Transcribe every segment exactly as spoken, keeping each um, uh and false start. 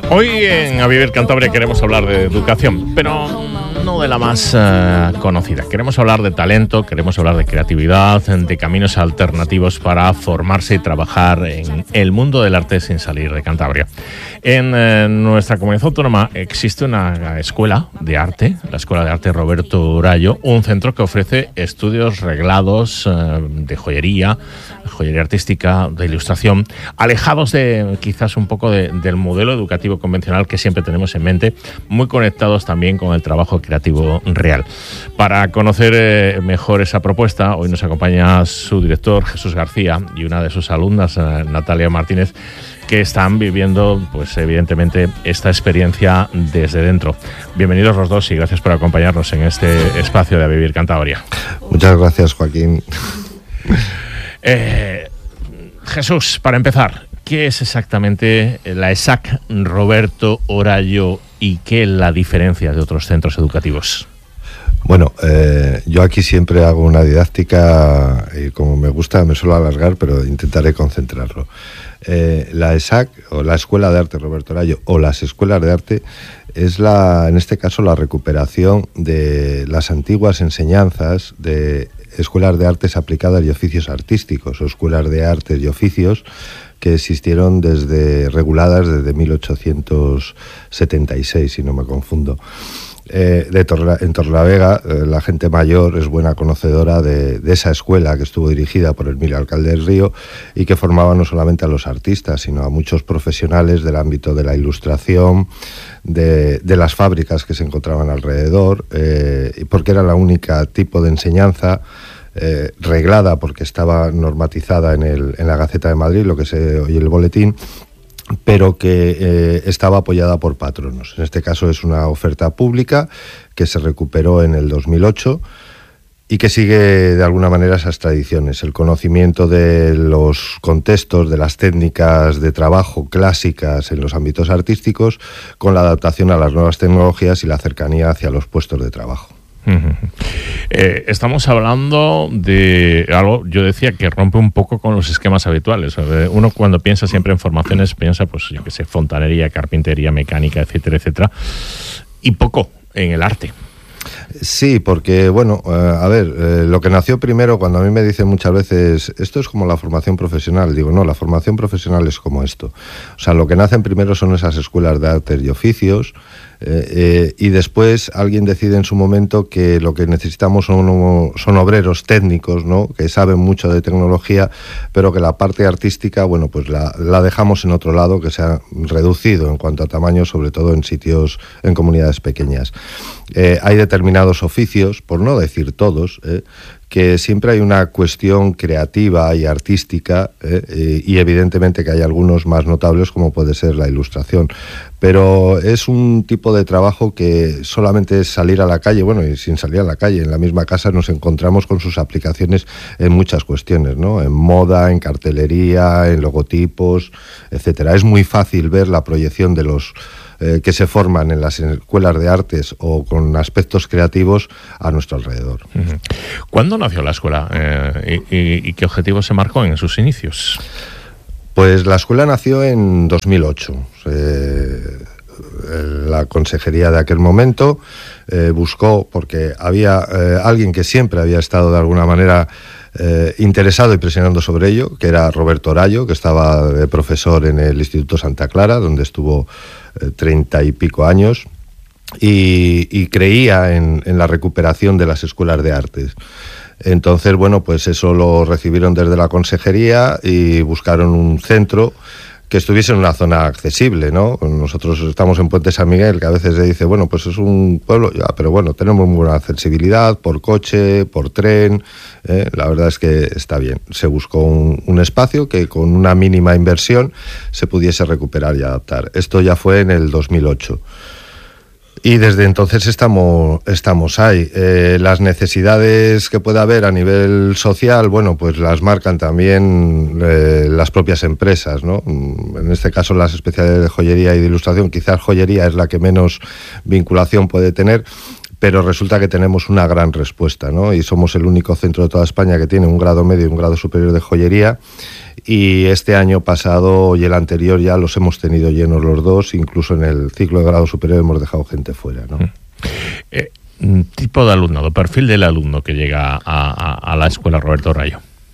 Hoy en A Vivir Cantabria queremos hablar de educación, pero no de la más uh, conocida. Queremos hablar de talento, queremos hablar de creatividad, de caminos alternativos para formarse y trabajar en el mundo del arte sin salir de Cantabria. En uh, nuestra comunidad autónoma existe una escuela de arte, la Escuela de Arte Roberto Orallo, un centro que ofrece estudios reglados uh, de joyería, joyería artística, de ilustración, alejados de quizás un poco de, del modelo educativo convencional que siempre tenemos en mente, muy conectados también con el trabajo creativo real. Para conocer eh, mejor esa propuesta, hoy nos acompaña su director Jesús García y una de sus alumnas, eh, Natalia Martínez, que están viviendo, pues evidentemente, esta experiencia desde dentro. Bienvenidos los dos y gracias por acompañarnos en este espacio de A Vivir Cantabria. Muchas gracias, Joaquín. Eh, Jesús, para empezar, ¿qué es exactamente la ESAC Roberto Orallo y qué es la diferencia de otros centros educativos? Bueno, eh, yo aquí siempre hago una didáctica y como me gusta me suelo alargar, pero intentaré concentrarlo. Eh, la ESAC, o la Escuela de Arte Roberto Orallo, o las escuelas de arte, es la, en este caso la recuperación de las antiguas enseñanzas de escuelas de artes aplicadas y oficios artísticos, o escuelas de artes y oficios que existieron desde, reguladas desde mil ochocientos setenta y seis, si no me confundo. Eh, de Torla, en Torlavega, eh, la gente mayor es buena conocedora de, de esa escuela que estuvo dirigida por Emilio Alcalde del Río y que formaba no solamente a los artistas, sino a muchos profesionales del ámbito de la ilustración, de, de las fábricas que se encontraban alrededor, eh, porque era la única tipo de enseñanza eh, reglada, porque estaba normatizada en, el, en la Gaceta de Madrid, lo que se oye el boletín, pero que eh, estaba apoyada por patronos. En este caso es una oferta pública que se recuperó en el dos mil ocho y que sigue de alguna manera esas tradiciones, el conocimiento de los contextos, de las técnicas de trabajo clásicas en los ámbitos artísticos, con la adaptación a las nuevas tecnologías y la cercanía hacia los puestos de trabajo. Uh-huh. Eh, estamos hablando de algo, yo decía, que rompe un poco con los esquemas habituales. Uno cuando piensa siempre en formaciones piensa, pues yo qué sé, fontanería, carpintería, mecánica, etcétera, etcétera, y poco en el arte. Sí, porque, bueno, eh, a ver, eh, lo que nació primero, cuando a mí me dicen muchas veces, esto es como la formación profesional, digo, no, la formación profesional es como esto. O sea, lo que nacen primero son esas escuelas de artes y oficios, eh, eh, y después alguien decide en su momento que lo que necesitamos son, son obreros técnicos, ¿no?, que saben mucho de tecnología, pero que la parte artística, bueno, pues la, la dejamos en otro lado, que se ha reducido en cuanto a tamaño, sobre todo en sitios, en comunidades pequeñas. Eh, hay determinados oficios, por no decir todos, eh, que siempre hay una cuestión creativa y artística, eh, y, y evidentemente que hay algunos más notables, como puede ser la ilustración, pero es un tipo de trabajo que solamente es salir a la calle, bueno, y sin salir a la calle, en la misma casa nos encontramos con sus aplicaciones en muchas cuestiones, ¿no?, en moda, en cartelería, en logotipos, etcétera. Es muy fácil ver la proyección de los Eh, que se forman en las escuelas de artes o con aspectos creativos a nuestro alrededor. Uh-huh. ¿Cuándo nació la escuela eh, y, y, y qué objetivo se marcó en sus inicios? Pues la escuela nació en dos mil ocho. Eh, la consejería de aquel momento eh, buscó, porque había eh, alguien que siempre había estado de alguna manera Eh, interesado y presionando sobre ello, que era Roberto Orallo, que estaba de profesor en el Instituto Santa Clara, donde estuvo eh, treinta y pico años, y, y creía en, en la recuperación de las escuelas de artes. Entonces, bueno, pues eso lo recibieron desde la consejería y buscaron un centro que estuviese en una zona accesible, ¿no? Nosotros estamos en Puente San Miguel, que a veces se dice, bueno, pues es un pueblo, ya, pero bueno, tenemos muy buena accesibilidad por coche, por tren, ¿eh? La verdad es que está bien. Se buscó un, un espacio que con una mínima inversión se pudiese recuperar y adaptar. Esto ya fue en el dos mil ocho. Y desde entonces estamos, estamos ahí. Eh, las necesidades que pueda haber a nivel social, bueno, pues las marcan también eh, las propias empresas, ¿no? En este caso las especialidades de joyería y de ilustración, quizás joyería es la que menos vinculación puede tener, pero resulta que tenemos una gran respuesta, ¿no? Y somos el único centro de toda España que tiene un grado medio y un grado superior de joyería, y este año pasado y el anterior ya los hemos tenido llenos los dos, incluso en el ciclo de grado superior hemos dejado gente fuera, ¿no? Eh, tipo de alumnado, perfil del alumno que llega a, a, a la escuela Roberto Rayo.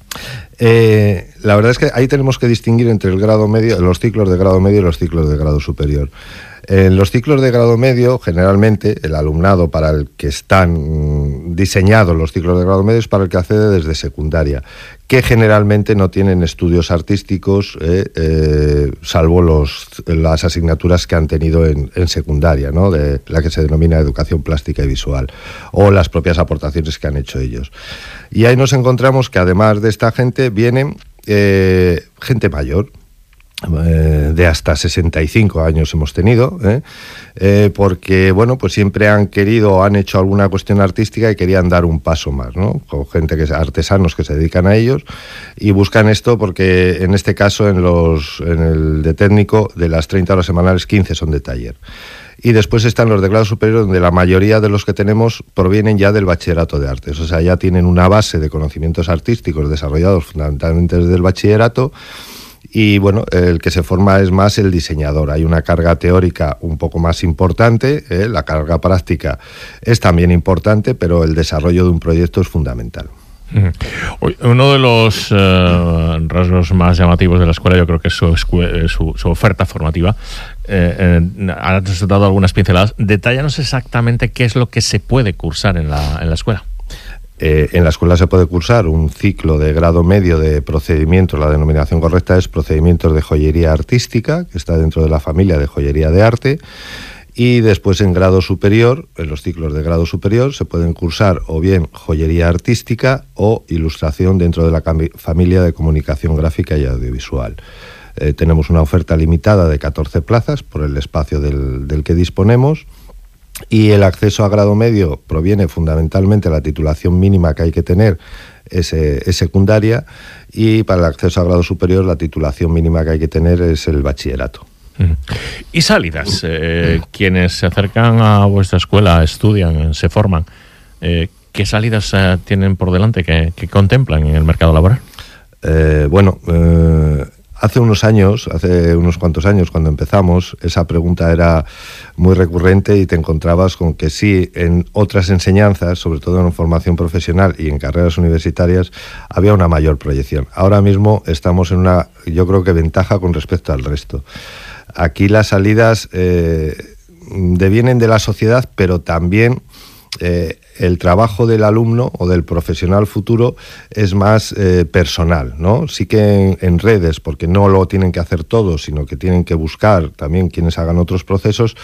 Eh, la verdad es que ahí tenemos que distinguir entre el grado medio, los ciclos de grado medio y los ciclos de grado superior. En los ciclos de grado medio, generalmente, el alumnado para el que están diseñados los ciclos de grado medio es para el que accede desde secundaria, que generalmente no tienen estudios artísticos, eh, eh, salvo los, las asignaturas que han tenido en, en secundaria, ¿no? De la que se denomina educación plástica y visual, o las propias aportaciones que han hecho ellos. Y ahí nos encontramos que además de esta gente vienen eh, gente mayor, Eh, de hasta sesenta y cinco años hemos tenido, ¿eh? Eh, porque bueno, pues siempre han querido o han hecho alguna cuestión artística y querían dar un paso más, ¿no? Con gente que artesanos que se dedican a ellos y buscan esto porque en este caso en los en el de técnico de las treinta horas semanales quince son de taller. Y después están los de grado superior, donde la mayoría de los que tenemos provienen ya del bachillerato de artes, o sea, ya tienen una base de conocimientos artísticos desarrollados fundamentalmente desde el bachillerato. Y bueno, el que se forma es más el diseñador. Hay una carga teórica un poco más importante, ¿eh? La carga práctica es también importante, pero el desarrollo de un proyecto es fundamental. Uno de los eh, rasgos más llamativos de la escuela, yo creo que es su, su, su oferta formativa. Eh, eh, has dado algunas pinceladas. Detállanos exactamente qué es lo que se puede cursar en la, en la escuela. Eh, en la escuela se puede cursar un ciclo de grado medio de procedimientos, la denominación correcta es procedimientos de joyería artística, que está dentro de la familia de joyería de arte, y después en grado superior, en los ciclos de grado superior, se pueden cursar o bien joyería artística o ilustración dentro de la familia de comunicación gráfica y audiovisual. Eh, tenemos una oferta limitada de catorce plazas por el espacio del, del que disponemos. Y el acceso a grado medio proviene fundamentalmente de la titulación mínima que hay que tener, es, es secundaria, y para el acceso a grado superior la titulación mínima que hay que tener es el bachillerato. ¿Y salidas? Eh, quienes se acercan a vuestra escuela, estudian, se forman, eh, ¿qué salidas eh, tienen por delante que, que contemplan en el mercado laboral? Eh, bueno, eh, hace unos años, hace unos cuantos años cuando empezamos, esa pregunta era muy recurrente y te encontrabas con que sí, en otras enseñanzas, sobre todo en formación profesional y en carreras universitarias, había una mayor proyección. Ahora mismo estamos en una, yo creo que ventaja con respecto al resto. Aquí las salidas eh, devienen de la sociedad, pero también Eh, el trabajo del alumno o del profesional futuro es más eh, personal, ¿no? Sí que en, en redes, porque no lo tienen que hacer todos, sino que tienen que buscar también quienes hagan otros procesos,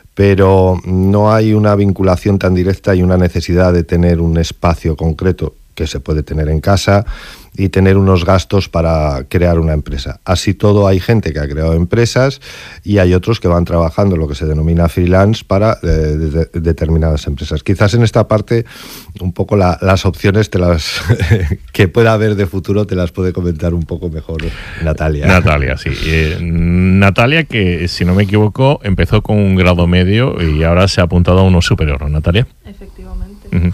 pero no hay una vinculación tan directa y una necesidad de tener un espacio concreto que se puede tener en casa y tener unos gastos para crear una empresa. Así todo, hay gente que ha creado empresas y hay otros que van trabajando lo que se denomina freelance para eh, de, de determinadas empresas. Quizás en esta parte un poco la, las opciones te las que pueda haber de futuro te las puede comentar un poco mejor Natalia. Natalia, sí. Eh, Natalia, que si no me equivoco empezó con un grado medio y ahora se ha apuntado a uno superior, ¿no, Natalia? Efectivamente. Uh-huh.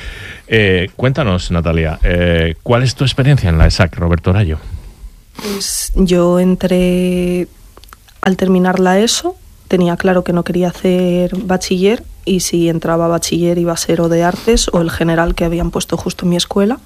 Eh, cuéntanos, Natalia, eh, ¿cuál es tu experiencia en la ESAC Roberto Rayo? Pues yo entré al terminar la ESO, tenía claro que no quería hacer bachiller y si entraba a bachiller iba a ser o de artes o el general que habían puesto justo en mi escuela.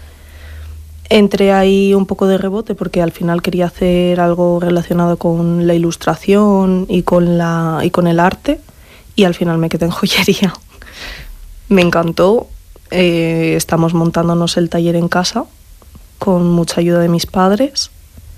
Entré ahí un poco de rebote porque al final quería hacer algo relacionado con la ilustración y con, la, y con el arte y al final me quedé en joyería. Me encantó. Eh, estamos montándonos el taller en casa con mucha ayuda de mis padres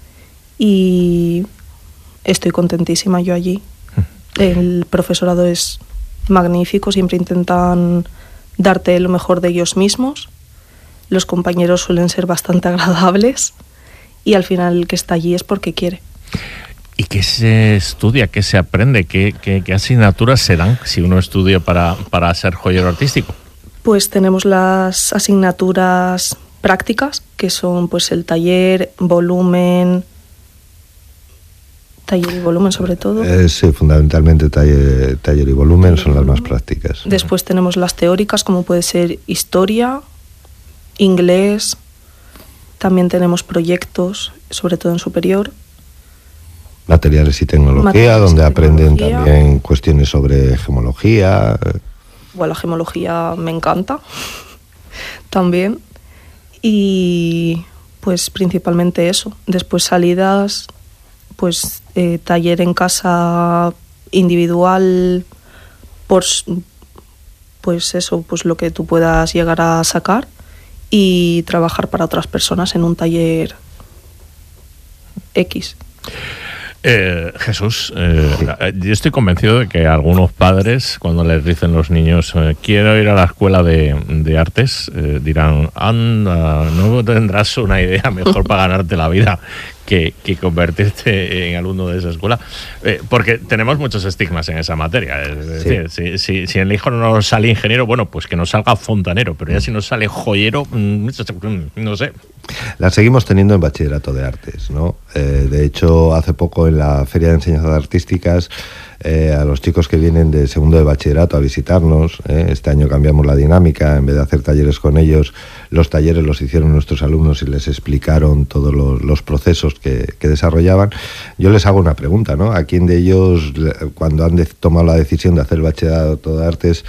y estoy contentísima yo allí. El profesorado es magnífico, siempre intentan darte lo mejor de ellos mismos, los compañeros suelen ser bastante agradables y al final el que está allí es porque quiere. ¿Y qué se estudia? ¿Qué se aprende? ¿Qué, qué, qué asignaturas se dan si uno estudia para, para ser joyero artístico? Pues tenemos las asignaturas prácticas, que son pues el taller, volumen, taller y volumen sobre todo. Eh, sí, fundamentalmente taller, taller y volumen son las más prácticas. Después tenemos las teóricas, como puede ser historia, inglés, También tenemos proyectos, sobre todo en superior. Materiales y tecnología, Materiales donde y aprenden tecnología. También cuestiones sobre gemología. Bueno, la gemología me encanta también. Y pues principalmente eso. Después salidas, pues eh, taller en casa individual, por, pues eso, pues lo que tú puedas llegar a sacar, y trabajar para otras personas en un taller X. Eh, Jesús, eh, yo estoy convencido de que algunos padres, cuando les dicen los niños eh, quiero ir a la escuela de, de artes, eh, dirán, anda, no tendrás una idea mejor para ganarte la vida que, que convertirte en alumno de esa escuela, eh, porque tenemos muchos estigmas en esa materia. Es decir, sí. si, si, si el hijo no nos sale ingeniero, bueno, pues que nos salga fontanero, pero ya si nos sale joyero, no sé. La seguimos teniendo en bachillerato de artes, ¿no? Eh, de hecho, hace poco en la Feria de Enseñanzas Artísticas, eh, a los chicos que vienen de segundo de bachillerato a visitarnos, eh, este año cambiamos la dinámica, en vez de hacer talleres con ellos, los talleres los hicieron nuestros alumnos y les explicaron todos los, los procesos que, que desarrollaban. Yo les hago una pregunta, ¿no? ¿A quién de ellos, cuando han de, tomado la decisión de hacer el bachillerato de artes,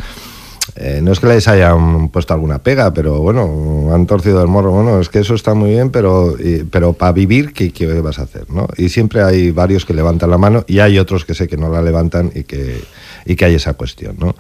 Eh, no es que les hayan puesto alguna pega, pero bueno, han torcido el morro, bueno, es que eso está muy bien, pero, y, pero para vivir, ¿qué, ¿qué vas a hacer? ¿No? Y siempre hay varios que levantan la mano y hay otros que sé que no la levantan y que, y que hay esa cuestión, ¿no?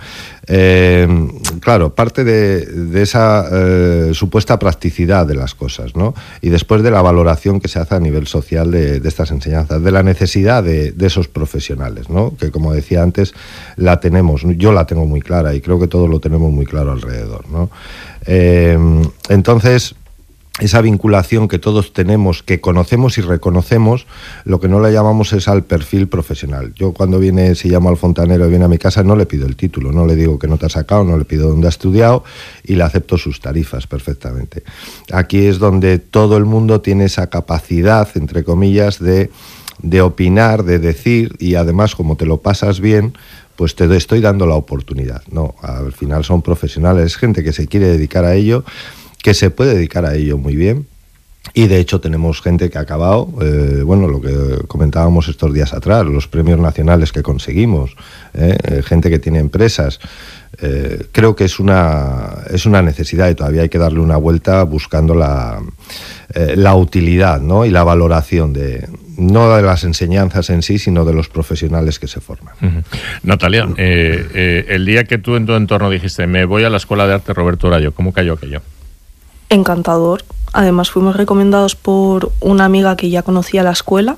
Eh, claro, parte de, de esa eh, supuesta practicidad de las cosas, ¿no? Y después de la valoración que se hace a nivel social de, de estas enseñanzas, de la necesidad de, de esos profesionales, ¿no? Que como decía antes, la tenemos, yo la tengo muy clara y creo que todos lo tenemos muy claro alrededor, ¿no? Eh, entonces, esa vinculación que todos tenemos, que conocemos y reconocemos, lo que no le llamamos es al perfil profesional. Yo cuando viene, si llamo al fontanero y viene a mi casa, no le pido el título, no le digo que no te ha sacado, no le pido dónde ha estudiado y le acepto sus tarifas perfectamente. Aquí es donde todo el mundo tiene esa capacidad, entre comillas, de, de opinar, de decir, y además como te lo pasas bien, pues te estoy dando la oportunidad. No, al final son profesionales, es gente que se quiere dedicar a ello, que se puede dedicar a ello muy bien, y de hecho tenemos gente que ha acabado, eh, bueno, lo que comentábamos estos días atrás, los premios nacionales que conseguimos, eh, gente que tiene empresas. Eh, creo que es una, es una necesidad y todavía hay que darle una vuelta buscando la, eh, la utilidad, ¿no? Y la valoración de, no de las enseñanzas en sí, sino de los profesionales que se forman. Uh-huh. Natalia, eh, eh, el día que tú en tu entorno dijiste me voy a la Escuela de Arte Roberto Arallo, ¿cómo cayó aquello? Encantador. Además fuimos recomendados por una amiga que ya conocía la escuela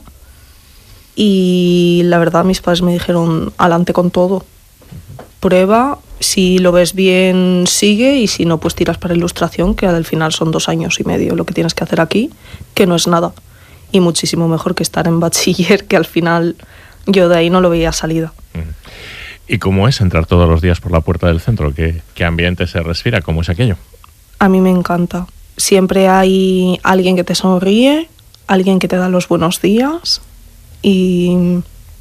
y la verdad mis padres me dijeron adelante con todo. Prueba, si lo ves bien sigue y si no pues tiras para ilustración, que al final son dos años y medio lo que tienes que hacer aquí, que no es nada. Y muchísimo mejor que estar en bachiller, que al final yo de ahí no lo veía salida. ¿Y cómo es entrar todos los días por la puerta del centro? ¿Qué, qué ambiente se respira? ¿Cómo es aquello? A mí me encanta. Siempre hay alguien que te sonríe, alguien que te da los buenos días y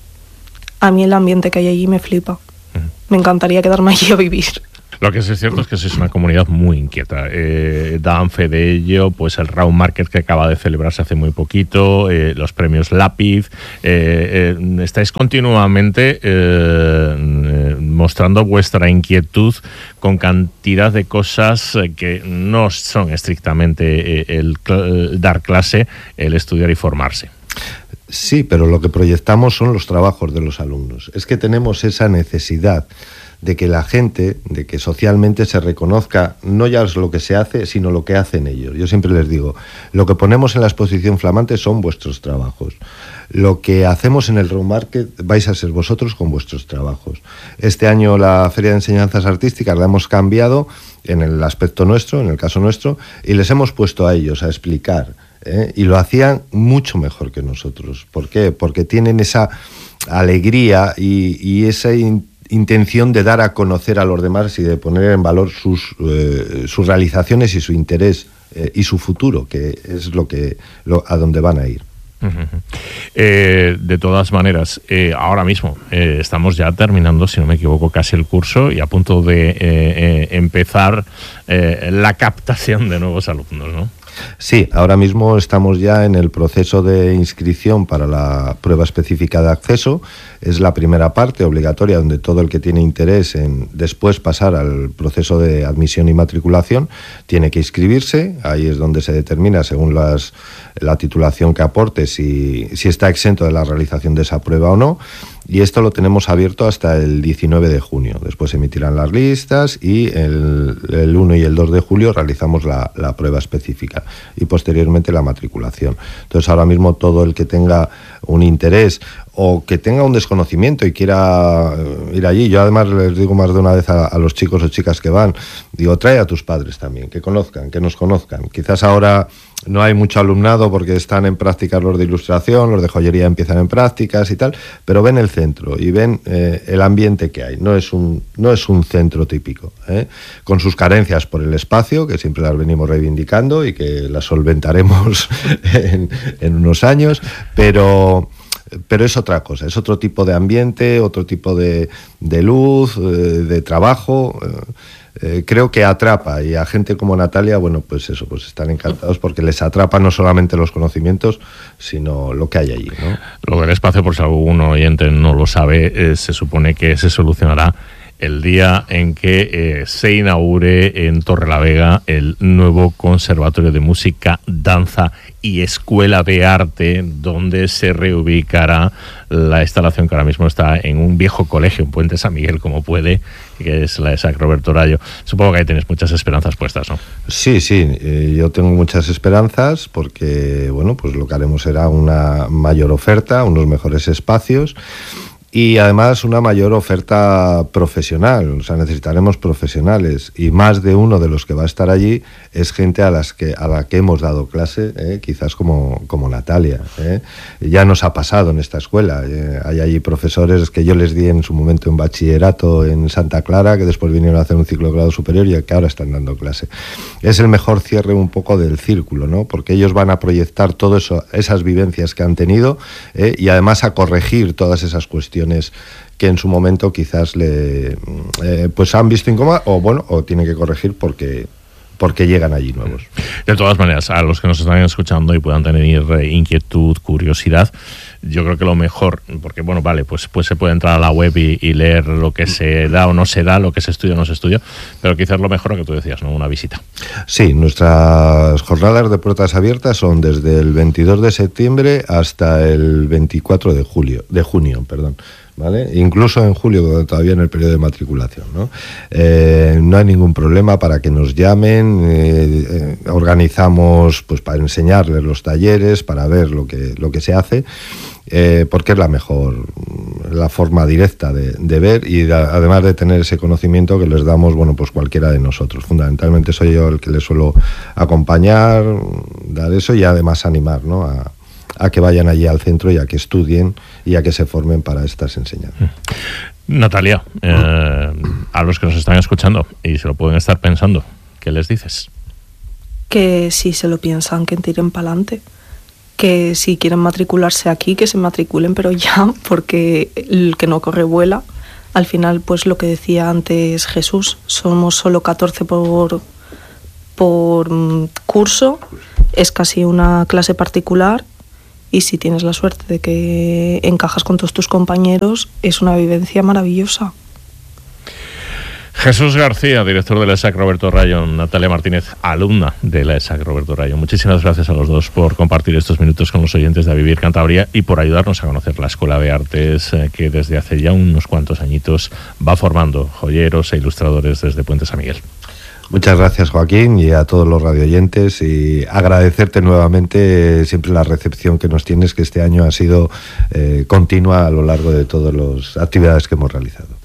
a mí el ambiente que hay allí me flipa. Uh-huh. Me encantaría quedarme allí a vivir. Lo que sí es cierto es que sois una comunidad muy inquieta. Eh, dan fe de ello, pues el Round Market que acaba de celebrarse hace muy poquito, eh, los premios Lápiz. Eh, eh, estáis continuamente eh, eh, mostrando vuestra inquietud con cantidad de cosas que no son estrictamente eh, el, el dar clase, el estudiar y formarse. Sí, pero lo que proyectamos son los trabajos de los alumnos. Es que tenemos esa necesidad de que la gente, de que socialmente se reconozca no ya lo que se hace, sino lo que hacen ellos. Yo siempre les digo, lo que ponemos en la exposición flamante son vuestros trabajos. Lo que hacemos en el Round Market vais a ser vosotros con vuestros trabajos. Este año la Feria de Enseñanzas Artísticas la hemos cambiado en el aspecto nuestro, en el caso nuestro, y les hemos puesto a ellos a explicar, ¿eh? Y lo hacían mucho mejor que nosotros. ¿Por qué? Porque tienen esa alegría y, y esa in- intención de dar a conocer a los demás y de poner en valor sus, eh, sus realizaciones y su interés eh, y su futuro, que es lo que lo, a donde van a ir. Uh-huh. Eh, de todas maneras, eh, ahora mismo eh, estamos ya terminando, si no me equivoco, casi el curso y a punto de eh, eh, empezar eh, la captación de nuevos alumnos, ¿no? Sí, ahora mismo estamos ya en el proceso de inscripción para la prueba específica de acceso. Es la primera parte obligatoria donde todo el que tiene interés en después pasar al proceso de admisión y matriculación tiene que inscribirse. Ahí es donde se determina, según las, la titulación que aporte, si, si está exento de la realización de esa prueba o no. Y esto lo tenemos abierto hasta el diecinueve de junio. Después se emitirán las listas y el, el uno y el dos de julio realizamos la, la prueba específica y posteriormente la matriculación. Entonces ahora mismo todo el que tenga un interés o que tenga un desconocimiento y quiera ir allí, yo además les digo más de una vez a, a los chicos o chicas que van, digo, trae a tus padres también, que conozcan, que nos conozcan. Quizás ahora no hay mucho alumnado porque están en prácticas los de ilustración, los de joyería empiezan en prácticas y tal, pero ven el centro y ven eh, el ambiente que hay. No es un, no es un centro típico, ¿eh? Con sus carencias por el espacio, que siempre las venimos reivindicando y que las solventaremos en, en unos años, pero... Pero es otra cosa, es otro tipo de ambiente, otro tipo de, de luz, eh, de trabajo. Eh, creo que atrapa, y a gente como Natalia, bueno, pues eso, pues están encantados porque les atrapa no solamente los conocimientos, sino lo que hay allí, ¿no? Lo del espacio, por si algún oyente no lo sabe, eh, se supone que se solucionará el día en que eh, se inaugure en Torrelavega el nuevo Conservatorio de Música, Danza y Escuela de Arte, donde se reubicará la instalación que ahora mismo está en un viejo colegio en Puente San Miguel, como puede, que es la ESAC Roberto Rayo. Supongo que ahí tienes muchas esperanzas puestas, ¿no? Sí, sí, eh, yo tengo muchas esperanzas porque, bueno, pues lo que haremos será una mayor oferta, unos mejores espacios. Y además una mayor oferta profesional, o sea, necesitaremos profesionales, y más de uno de los que va a estar allí es gente a las que a la que hemos dado clase, ¿eh? Quizás como, como Natalia, ¿eh? Ya nos ha pasado en esta escuela, ¿eh? Hay allí profesores que yo les di en su momento un bachillerato en Santa Clara, que después vinieron a hacer un ciclo de grado superior y que ahora están dando clase. Es el mejor cierre un poco del círculo, ¿no? Porque ellos van a proyectar todas eso, esas vivencias que han tenido, ¿eh? Y además a corregir todas esas cuestiones que en su momento quizás le eh, pues han visto incómoda o bueno o tienen que corregir porque porque llegan allí nuevos. De todas maneras, a los que nos están escuchando y puedan tener inquietud, curiosidad, yo creo que lo mejor, porque bueno, vale, pues, pues se puede entrar a la web y, y leer lo que se da o no se da, lo que se estudia o no se estudia, pero quizás lo mejor, lo que tú decías, ¿no? Una visita. Sí, nuestras jornadas de puertas abiertas son desde el veintidós de septiembre hasta el veinticuatro de julio, de junio, perdón. ¿Vale? Incluso en julio, todavía en el periodo de matriculación, ¿no? Eh, no hay ningún problema para que nos llamen, eh, eh, organizamos pues para enseñarles los talleres, para ver lo que, lo que se hace, eh, porque es la mejor, la forma directa de, de ver y de, además de tener ese conocimiento que les damos, bueno, pues cualquiera de nosotros. Fundamentalmente soy yo el que les suelo acompañar, dar eso y además animar, ¿no? A, a que vayan allí al centro y a que estudien y a que se formen para estas enseñanzas. Natalia, eh, a los que nos están escuchando y se lo pueden estar pensando, ¿qué les dices? Que si se lo piensan, que tiren para adelante. Que si quieren matricularse aquí, que se matriculen, pero ya, porque el que no corre vuela. Al final, pues lo que decía antes Jesús, somos solo catorce por, por curso, es casi una clase particular. Y si tienes la suerte de que encajas con todos tus compañeros, es una vivencia maravillosa. Jesús García, director de la ESAC Roberto Rayo, Natalia Martínez, alumna de la ESAC Roberto Rayo. Muchísimas gracias a los dos por compartir estos minutos con los oyentes de A Vivir Cantabria y por ayudarnos a conocer la Escuela de Artes eh, que desde hace ya unos cuantos añitos va formando joyeros e ilustradores desde Puente San Miguel. Muchas gracias, Joaquín, y a todos los radioyentes, y agradecerte nuevamente siempre la recepción que nos tienes, que este año ha sido eh, continua a lo largo de todas las actividades que hemos realizado.